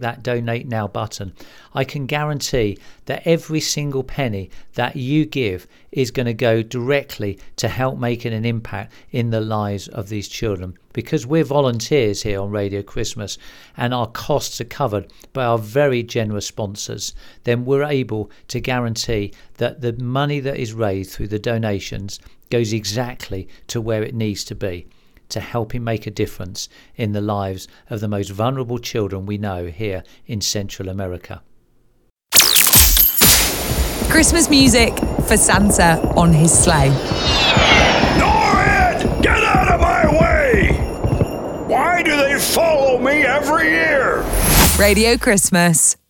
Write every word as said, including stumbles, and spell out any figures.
that donate now button, I can guarantee that every single penny that you give is going to go directly to help making an impact in the lives of these children. Because we're volunteers here on Radio Christmas and our costs are covered by our very generous sponsors, then we're able to guarantee that the money that is raised through the donations goes exactly to where it needs to be, to helping make a difference in the lives of the most vulnerable children we know here in Central America. Christmas music for Santa on his sleigh. Norrid! Get out of my way! Why do they follow me every year? Radio Christmas.